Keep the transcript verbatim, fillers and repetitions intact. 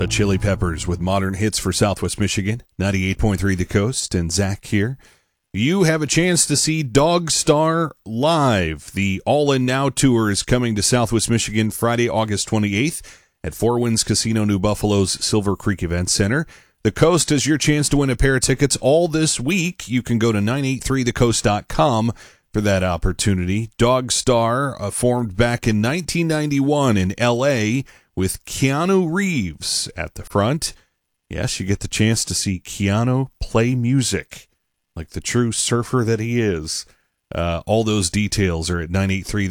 The Chili Peppers with modern hits for Southwest Michigan, ninety-eight point three The Coast, and Zach here. You have a chance to see Dog Star live. The All In Now Tour is coming to Southwest Michigan Friday, August twenty-eighth at Four Winds Casino, New Buffalo's Silver Creek Event Center. The Coast is your chance to win a pair of tickets all this week. You can go to nine eight three the coast dot com for that opportunity. Dog Star, uh, formed back in nineteen ninety-one in L A with Keanu Reeves at the front. Yes, you get the chance to see Keanu play music like the true surfer that he is. Uh, all those details are at nine eight three